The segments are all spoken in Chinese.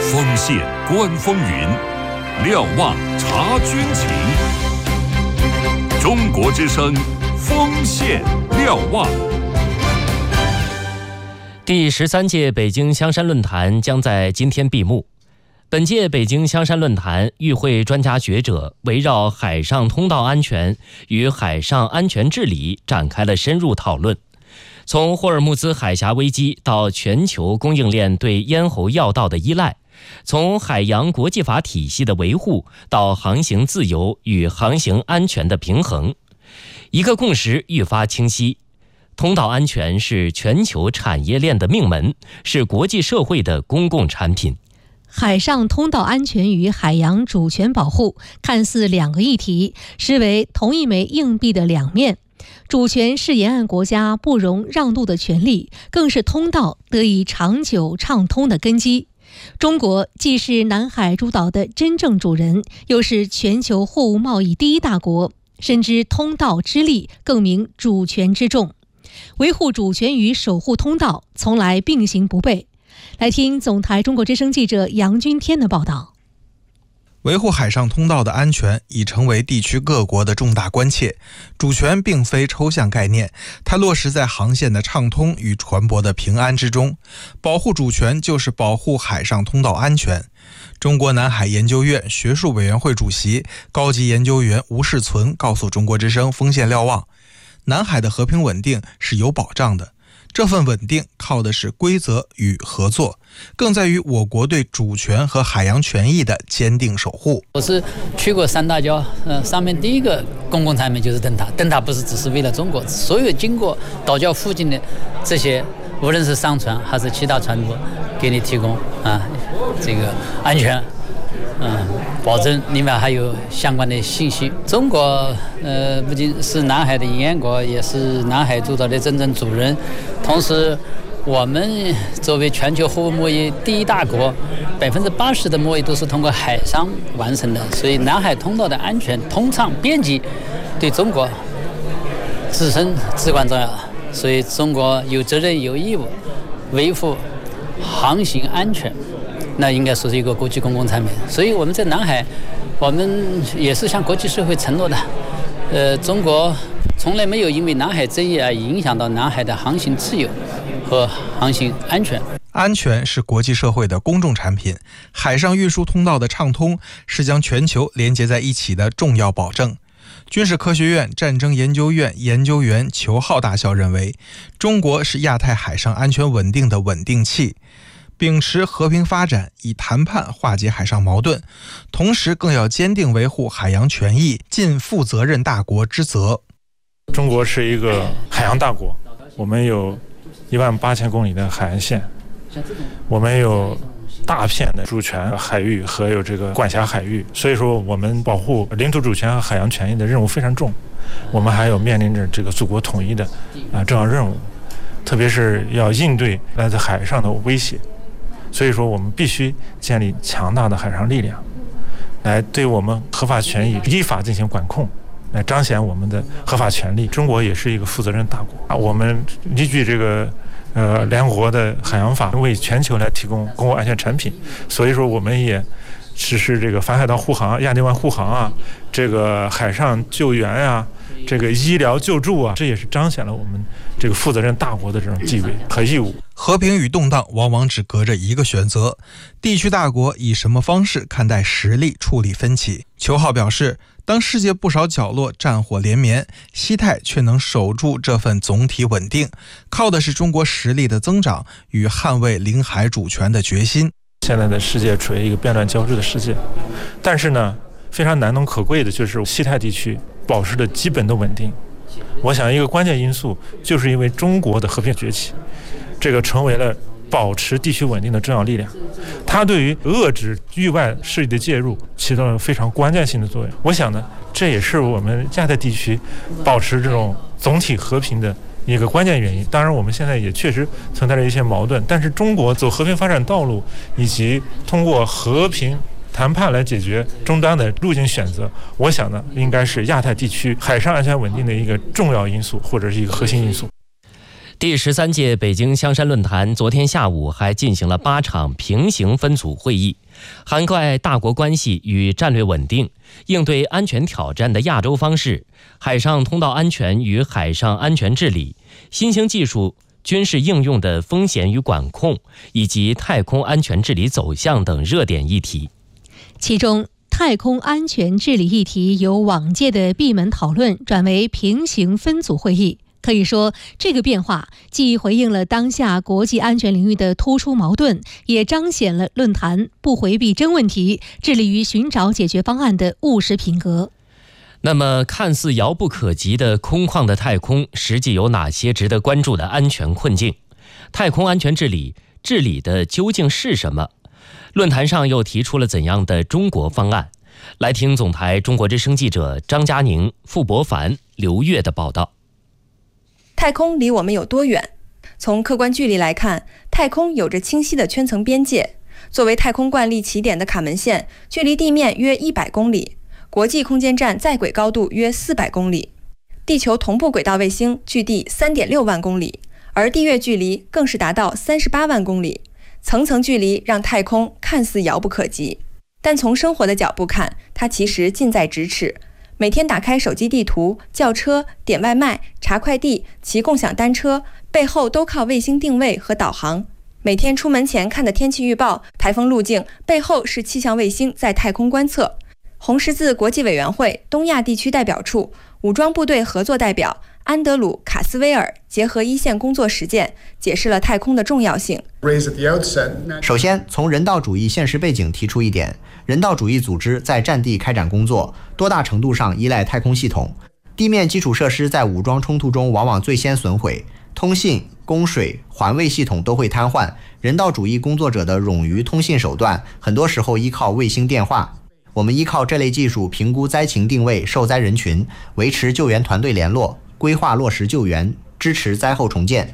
锋线观风云，瞭望察军情。中国之声，锋线瞭望。 第13届北京香山论坛将在今天闭幕。本届北京香山论坛与会专家学者围绕海上通道安全与海上安全治理展开了深入讨论。从霍尔木兹海峡危机到全球供应链对咽喉要道的依赖，从海洋国际法体系的维护到航行自由与航行安全的平衡，一个共识愈发清晰。通道安全是全球产业链的命门，是国际社会的公共产品。 海上通道安全与海洋主权保护看似两个议题，实为同一枚硬币的两面。主权是沿岸国家不容让渡的权利，更是通道得以长久畅通的根基。中国既是南海诸岛的真正主人，又是全球货物贸易第一大国，深知通道之利，更明主权之重。维护主权与守护通道从来并行不悖。来听总台中国之声记者杨君天的报道。 维护海上通道的安全已成为地区各国的重大关切。主权并非抽象概念，它落实在航线的畅通与船舶的平安之中。保护主权就是保护海上通道安全。中国南海研究院学术委员会主席、高级研究员吴世存告诉中国之声锋线瞭望，南海的和平稳定是有保障的。这份稳定靠的是规则与合作，更在于我国对主权和海洋权益的坚定守护。 我是去过三大礁，上面第一个公共产品就是灯塔。灯塔不是只是为了中国，所有经过岛礁附近的这些，无论是商船还是其他船舶，给你提供这个安全，保证里面还有相关的信息。中国不仅是南海的沿岸国，也是南海诸岛的真正主人。同时，我们作为全球货物贸易第一大国，80%的贸易都是通过海上完成的，所以南海通道的安全、通畅、便捷，对中国自身至关重要。所以，中国有责任、有义务维护航行安全。那应该说是一个国际公共产品，所以我们在南海，我们也是向国际社会承诺的，中国从来没有因为南海争议而影响到南海的航行自由和航行安全。 安全是国际社会的公众产品，海上运输通道的畅通是将全球连接在一起的重要保证。军事科学院战争研究院研究员裘浩大校认为，中国是亚太海上安全稳定的稳定器。秉持和平发展，以谈判化解海上矛盾，同时更要坚定维护海洋权益，尽负责任大国之责。 中国是一个海洋大国，我们有18000公里的海岸线，我们有大片的主权海域和有这个管辖海域，所以说我们保护领土主权和海洋权益的任务非常重。我们还有面临着这个祖国统一的重要任务，特别是要应对来自海上的威胁。所以说我们必须建立强大的海上力量，来对我们合法权益依法进行管控，来彰显我们的合法权利。中国也是一个负责任大国，我们依据这个联合国的海洋法为全球来提供公共安全产品，所以说我们也实施这个反海盗护航、亚丁湾护航这个海上救援这个医疗救助这也是彰显了我们这个负责任大国的这种地位和义务。 和平与动荡往往只隔着一个选择，地区大国以什么方式看待实力处理分歧？裘浩表示，当世界不少角落战火连绵，西太却能守住这份总体稳定，靠的是中国实力的增长与捍卫领海主权的决心。 现在的世界处于一个变乱交织的世界，但是呢，非常难能可贵的就是西太地区保持的基本的稳定。我想一个关键因素就是因为中国的和平崛起，这个成为了保持地区稳定的重要力量，它对于遏制域外势力的介入起到了非常关键性的作用。我想呢，这也是我们亚太地区保持这种总体和平的一个关键原因。当然我们现在也确实存在着一些矛盾，但是中国走和平发展道路以及通过和平谈判来解决终端的路径选择，我想呢，应该是亚太地区海上安全稳定的一个重要因素或者是一个核心因素。 第13届北京香山论坛昨天下午还进行了8场平行分组会议，涵盖大国关系与战略稳定、应对安全挑战的亚洲方式、海上通道安全与海上安全治理、新兴技术军事应用的风险与管控，以及太空安全治理走向等热点议题。 其中，太空安全治理议题由往届的闭门讨论转为平行分组会议。可以说，这个变化既回应了当下国际安全领域的突出矛盾，也彰显了论坛不回避真问题、致力于寻找解决方案的务实品格。 那么，看似遥不可及的空旷的太空，实际有哪些值得关注的安全困境？太空安全治理的究竟是什么？论坛上又提出了怎样的中国方案？来听总台中国之声记者张佳宁、傅博凡、刘越的报道。 太空离我们有多远？从客观距离来看，太空有着清晰的圈层边界。作为太空惯例起点的卡门线，距离地面约100公里，国际空间站在轨高度约400公里，地球同步轨道卫星距地3.6万公里，而地月距离更是达到38万公里。层层距离让太空看似遥不可及，但从生活的角度看，它其实近在咫尺。每天打开手机地图，叫车、点外卖、查快递、骑共享单车，背后都靠卫星定位和导航。每天出门前看的天气预报、台风路径，背后是气象卫星在太空观测。红十字国际委员会东亚地区代表处武装部队合作代表安德鲁·卡斯威尔结合一线工作实践，解释了太空的重要性。 首先，从人道主义现实背景提出一点，人道主义组织在战地开展工作，多大程度上依赖太空系统。地面基础设施在武装冲突中往往最先损毁，通信、供水、环卫系统都会瘫痪。人道主义工作者的冗余通信手段，很多时候依靠卫星电话。我们依靠这类技术评估灾情定位、受灾人群，维持救援团队联络，规划落实救援，支持灾后重建。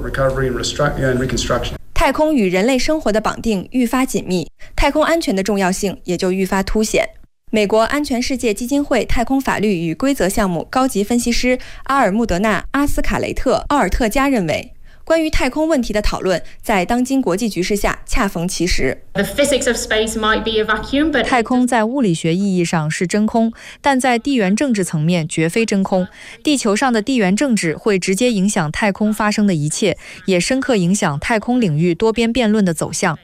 太空与人类生活的绑定愈发紧密，太空安全的重要性也就愈发凸显。美国安全世界基金会太空法律与规则项目高级分析师阿尔穆德纳·阿斯卡雷特·奥尔特加认为，关于太空问题的讨论在当今国际局势下恰逢其时。 太空在物理学意义上是真空，但在地缘政治层面绝非真空。地球上的地缘政治会直接影响太空发生的一切，也深刻影响太空领域多边辩论的走向。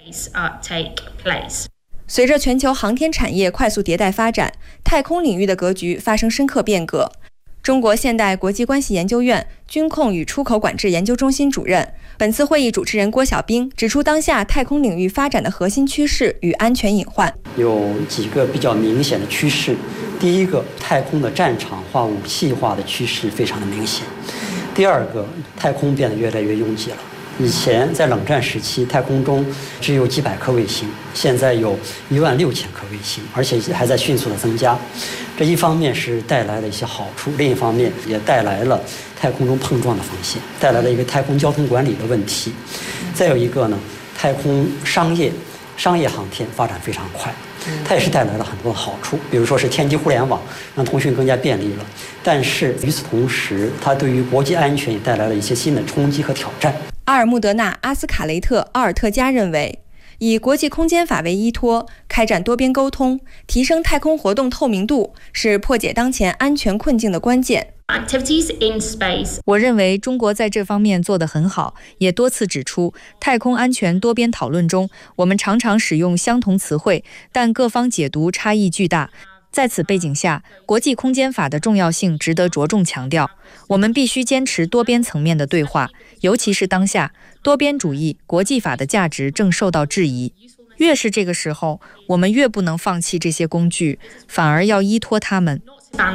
随着全球航天产业快速迭代发展，太空领域的格局发生深刻变革。中国现代国际关系研究院军控与出口管制研究中心主任、本次会议主持人郭晓兵指出，当下太空领域发展的核心趋势与安全隐患有几个比较明显的趋势。第一个，太空的战场化、武器化的趋势非常的明显。第二个，太空变得越来越拥挤了。以前在冷战时期，太空中只有几百颗卫星，现在有16000颗卫星，而且还在迅速的增加。这一方面是带来了一些好处，另一方面也带来了太空中碰撞的风险，带来了一个太空交通管理的问题。再有一个呢，太空商业航天发展非常快，它也是带来了很多的好处，比如说是天际互联网，让通讯更加便利了。但是与此同时，它对于国际安全也带来了一些新的冲击和挑战。 阿尔穆德纳·阿斯卡雷特·奥尔特加认为，以国际空间法为依托，开展多边沟通，提升太空活动透明度，是破解当前安全困境的关键。 我认为中国在这方面做得很好，也多次指出，太空安全多边讨论中，我们常常使用相同词汇，但各方解读差异巨大。在此背景下，国际空间法的重要性值得着重强调。我们必须坚持多边层面的对话，尤其是当下，多边主义、国际法的价值正受到质疑。越是这个时候，我们越不能放弃这些工具，反而要依托它们。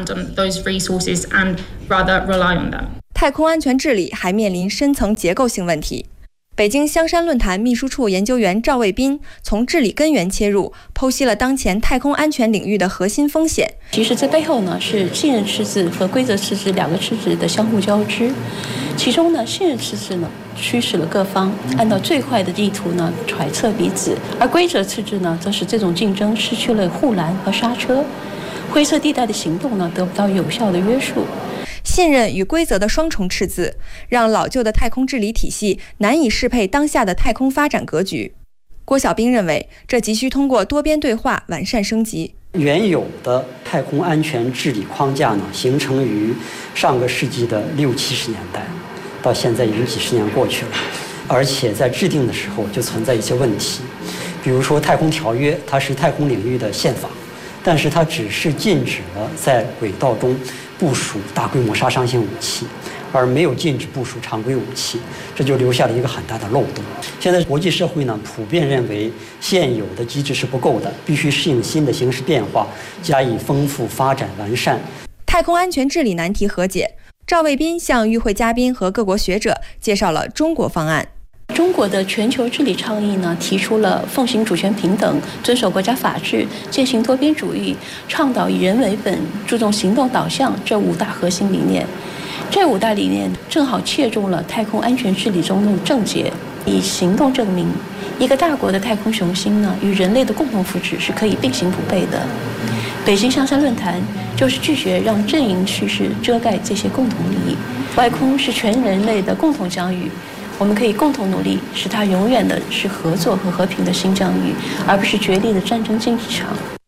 太空安全治理还面临深层结构性问题。北京香山论坛秘书处研究员赵卫斌从治理根源切入，剖析了当前太空安全领域的核心风险。 其实这背后呢，是信任赤字和规则赤字两个赤字的相互交织。其中呢，信任赤字呢驱使了各方按照最坏的地图呢揣测彼此，而规则赤字呢，则使这种竞争失去了护栏和刹车，灰色地带的行动呢得不到有效的约束。 信任与规则的双重赤字，让老旧的太空治理体系难以适配当下的太空发展格局。郭晓兵认为，这急需通过多边对话完善升级。 原有的太空安全治理框架呢，形成于上个世纪的60、70年代，到现在已经几十年过去了，而且在制定的时候就存在一些问题，比如说太空条约，它是太空领域的宪法，但是它只是禁止了在轨道中部署大规模杀伤性武器，而没有禁止部署常规武器，这就留下了一个很大的漏洞。现在国际社会呢，普遍认为现有的机制是不够的，必须适应新的形势变化，加以丰富、发展、完善。 太空安全治理难题和解，赵卫斌向与会嘉宾和各国学者介绍了中国方案。 中国的全球治理倡议呢，提出了奉行主权平等、遵守国家法治、践行多边主义、倡导以人为本、注重行动导向这5大核心理念。这5大理念正好切中了太空安全治理中的症结，以行动证明一个大国的太空雄心呢，与人类的共同福祉是可以并行不悖的。北京香山论坛就是拒绝让阵营趋势遮盖这些共同利益。外空是全人类的共同疆域，我们可以共同努力，使它永远的是合作和和平的新疆域，而不是角力的战争竞技场。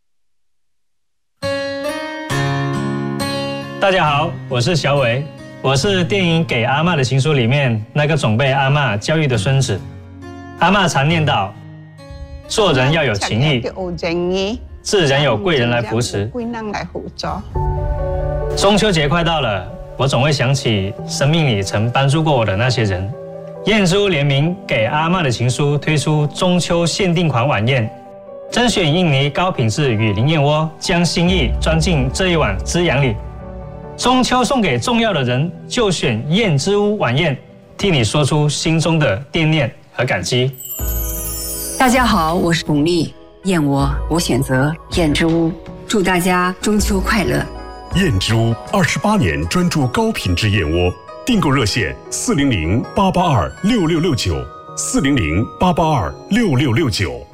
大家好，我是小伟，我是电影《给阿嬷的情书》里面那个总被阿嬷教育的孙子。阿嬷常念叨，做人要有情义，自然有贵人来扶持。中秋节快到了，我总会想起生命里曾帮助过我的那些人。燕之屋联名《给阿嬷的情书》推出中秋限定款晚宴，甄选印尼高品质雨林燕窝，将心意装进这一碗滋养里。中秋送给重要的人，就选燕之屋晚宴，替你说出心中的惦念和感激。 大家好，我是巩俐，燕窝我选择燕之屋，祝大家中秋快乐。 燕之屋28年专注高品质燕窝，订购热线400-882-6669，400-882-6669。